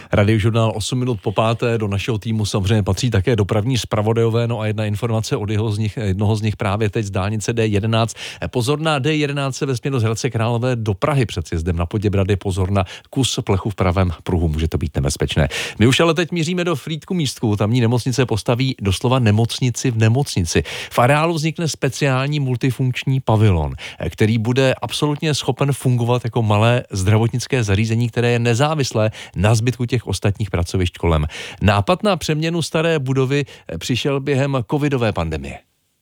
Radiožurnál 8 minut po páté, do našeho týmu samozřejmě patří také dopravní zpravodajové, no a jedna informace od jednoho z nich právě teď z dálnice D11. Pozor na D11 ve směru z Hradce Králové do Prahy před sjezdem na Poděbrady, pozor na kus plechu v pravém pruhu, může to být nebezpečné. My už ale teď míříme do Frýdku-Místku, tamní nemocnice postaví doslova nemocnici v nemocnici. V areálu vznikne speciální multifunkční pavilon, který bude absolutně schopen fungovat jako malé zdravotnické zařízení, které je nezávislé na zbytku těch ostatních pracovišť kolem. Nápad na přeměnu staré budovy přišel během covidové pandemie.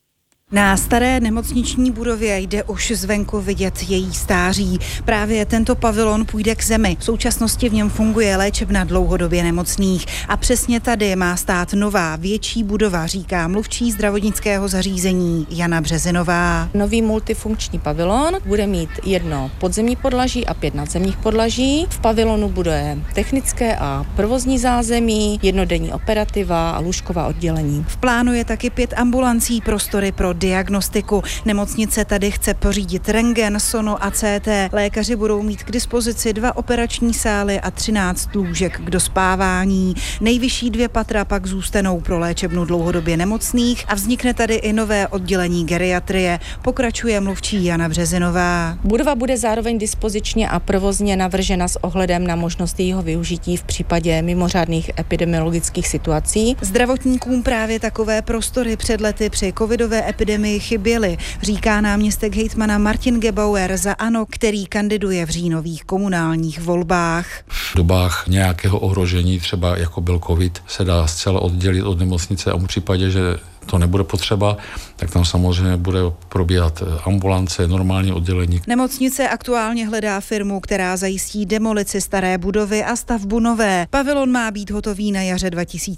Na staré nemocniční budově jde už zvenku vidět její stáří. Právě tento pavilon půjde k zemi. V současnosti v něm funguje léčebna dlouhodobě nemocných. A přesně tady má stát nová, větší budova, říká mluvčí zdravotnického zařízení Jana Březinová. Nový multifunkční pavilon bude mít 1 podzemní podlaží a 5 nadzemních podlaží. V pavilonu bude technické a provozní zázemí, jednodenní operativa a lůžková oddělení. V plánu je taky 5 ambulancí, prostory pro diagnostiku. Nemocnice tady chce pořídit rentgen, sono a CT. Lékaři budou mít k dispozici 2 operační sály a 13 lůžek k dospávání. Nejvyšší 2 patra pak zůstanou pro léčebnu dlouhodobě nemocných a vznikne tady i nové oddělení geriatrie, pokračuje mluvčí Jana Březinová. Budova bude zároveň dispozičně a provozně navržena s ohledem na možnost jejího využití v případě mimořádných epidemiologických situací. Zdravotníkům právě takové prostory před lety při covidové epidemii chyběly, říká náměstek hejtmana Martin Gebauer za ANO, který kandiduje v říjnových komunálních volbách. V dobách nějakého ohrožení, třeba jako byl covid, se dá zcela oddělit od nemocnice a v případě, že to nebude potřeba, tak tam samozřejmě bude probíhat ambulance, normální oddělení. Nemocnice aktuálně hledá firmu, která zajistí demolici staré budovy a stavbu nové. Pavilon má být hotový na jaře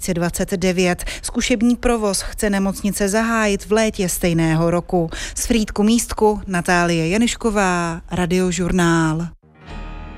2029. Zkušební provoz chce nemocnice zahájit v létě stejného roku. Z Frýdku-Místku Natálie Janišková, Radiožurnál.